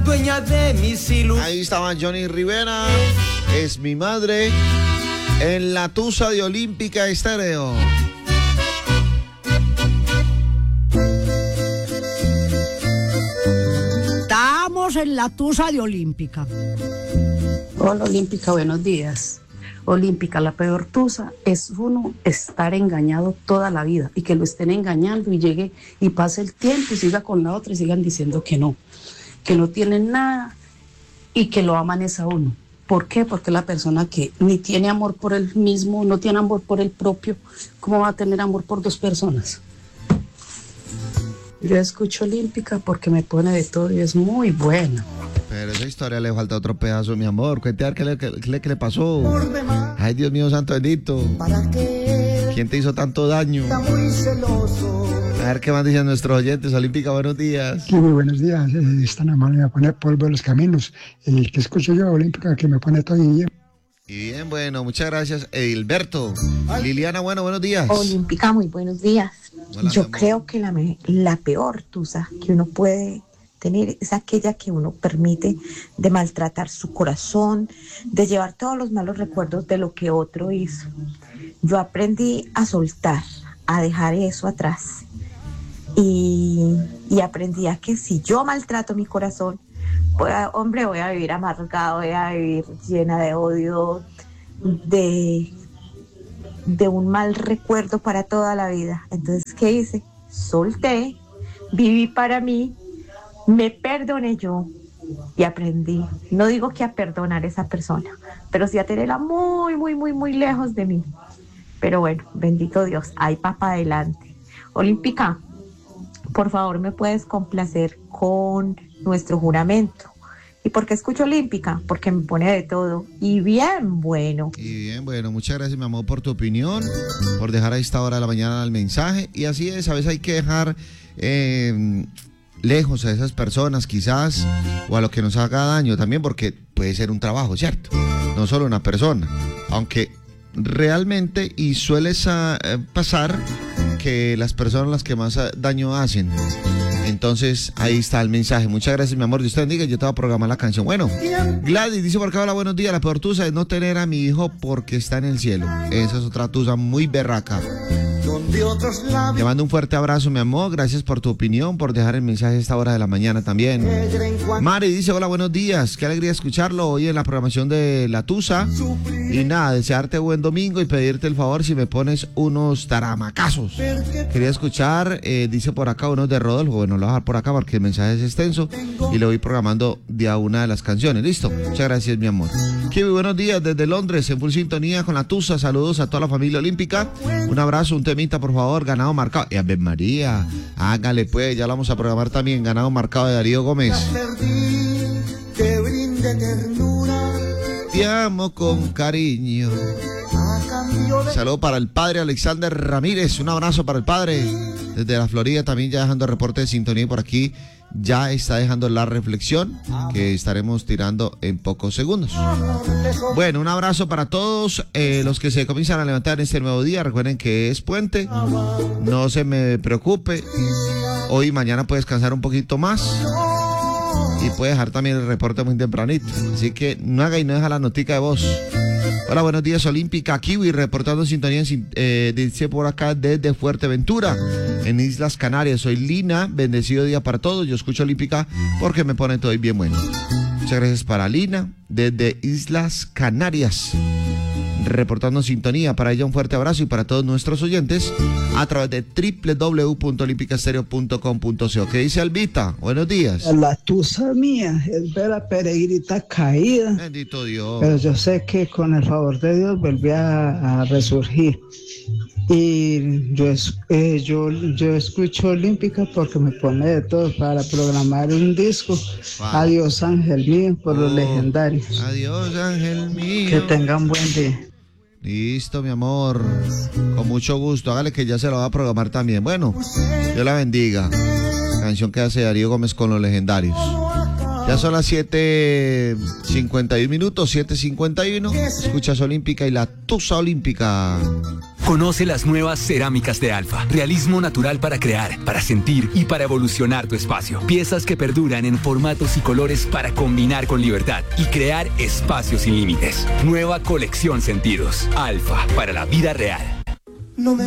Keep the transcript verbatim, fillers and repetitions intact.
dueña de mis ilusiones. Ahí estaba Johnny Rivera, Es mi madre, en la tusa de Olímpica Estéreo. Estamos en la tusa de Olímpica. Hola Olímpica, buenos días. Olímpica, la peor tusa es uno estar engañado toda la vida y que lo estén engañando y llegue y pase el tiempo y siga con la otra y sigan diciendo que no, que no tienen nada y que lo aman es a uno. ¿Por qué? Porque la persona que ni tiene amor por él mismo, no tiene amor por el propio, ¿cómo va a tener amor por dos personas? Yo escucho Olímpica porque me pone de todo y es muy buena. Pero esa historia le falta otro pedazo, mi amor. Cuéntame qué le, qué, qué, qué le pasó. Ay, Dios mío, santo bendito. ¿Quién te hizo tanto daño? A ver qué más dicen nuestros oyentes. Olímpica, buenos días. Sí, muy buenos días. Eh, es tan amable de poner polvo en los caminos. El que escucho yo, Olímpica, que me pone todo bien. Y bien, bueno, muchas gracias, Edilberto. Liliana, bueno, buenos días. Olímpica, muy buenos días. Hola, yo creo que la, me, la peor tusa que uno puede tener es aquella que uno permite de maltratar su corazón, de llevar todos los malos recuerdos de lo que otro hizo. Yo aprendí a soltar, a dejar eso atrás. Y, y aprendí a que si yo maltrato mi corazón, pues, hombre, voy a vivir amargado, voy a vivir llena de odio, de, de un mal recuerdo para toda la vida. Entonces, ¿qué hice? Solté, viví para mí, me perdoné yo y aprendí. No digo que a perdonar a esa persona, pero sí a tenerla muy, muy, muy, muy lejos de mí. Pero bueno, bendito Dios, ahí pa' pa' adelante. Olímpica, por favor, ¿me puedes complacer con nuestro juramento? ¿Y por qué escucho Olímpica? Porque me pone de todo y bien bueno. Y bien bueno, muchas gracias, mi amor, por tu opinión, por dejar a esta hora de la mañana el mensaje. Y así es, a veces hay que dejar eh, lejos a esas personas quizás, o a lo que nos haga daño también, porque puede ser un trabajo, ¿cierto? No solo una persona, aunque realmente y suele uh, pasar que las personas las que más daño hacen. Entonces ahí está el mensaje. Muchas gracias, mi amor. Dios te bendiga. Yo te voy a programar la canción. Bueno, Gladys dice por acá: hola, buenos días. La peor tusa es no tener a mi hijo porque está en el cielo. Esa es otra tusa muy berraca. Te mando un fuerte abrazo, mi amor. Gracias por tu opinión, por dejar el mensaje a esta hora de la mañana también. Mari dice: hola, buenos días. Qué alegría escucharlo hoy en la programación de La Tusa. Y nada, desearte buen domingo y pedirte el favor si me pones unos taramacazos. Quería escuchar, eh, dice por acá, unos de Rodolfo. Bueno, lo voy a dejar por acá porque el mensaje es extenso y lo voy programando de a una de las canciones. ¿Listo? Muchas gracias, mi amor. Kiwi, buenos días desde Londres, en full sintonía con La Tusa. Saludos a toda la familia olímpica. Un abrazo, un temita, por favor. Ganado marcado. Y Ave María, hágale pues, ya lo vamos a programar también. Ganado marcado de Darío Gómez. Te amo con cariño. Saludo para el padre Alexander Ramírez. Un abrazo para el padre desde la Florida, también ya dejando el reporte de sintonía por aquí. Ya está dejando la reflexión que estaremos tirando en pocos segundos. Bueno, un abrazo para todos eh, los que se comienzan a levantar en este nuevo día. Recuerden que es puente, no se me preocupe. Hoy y mañana puede descansar un poquito más y puede dejar también el reporte muy tempranito. Así que no haga y no deja la notica de voz. Hola, buenos días, Olímpica. Kiwi reportando sintonía, eh, dice por acá desde Fuerteventura, en Islas Canarias. Soy Lina, bendecido día para todos. Yo escucho Olímpica porque me pone todo bien bueno. Muchas gracias para Lina desde Islas Canarias, reportando sintonía. Para ella un fuerte abrazo y para todos nuestros oyentes a través de doble u doble u doble u punto olímpica estéreo punto com punto co. ¿Qué dice Albita? Buenos días. La tusa mía es ver a Peregrita caída. Bendito Dios. Pero yo sé que con el favor de Dios volví a, a resurgir. Y yo, eh, yo, yo escucho Olímpica porque me pone de todo para programar un disco. Wow. Adiós, ángel mío, por oh, los legendarios. Adiós, ángel mío. Que tengan buen día. Listo, mi amor. Con mucho gusto. Hágale que ya se lo va a programar también. Bueno, Dios la bendiga. Canción que hace Darío Gómez con los legendarios. Ya son las siete cincuenta y uno minutos, siete cincuenta y uno. Escuchas Olímpica y La Tusa Olímpica. Conoce las nuevas cerámicas de Alfa. Realismo natural para crear, para sentir y para evolucionar tu espacio. Piezas que perduran en formatos y colores para combinar con libertad y crear espacios sin límites. Nueva colección Sentidos. Alfa, para la vida real. No me